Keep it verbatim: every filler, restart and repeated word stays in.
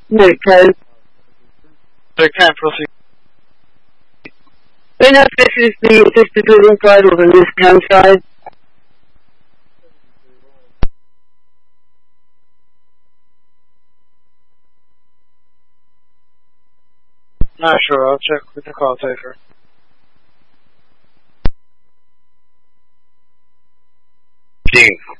No, it can. So it can't proceed. Don't know if this is the assisted living side or the new scan side. Not sure, I'll check with the call taker. King.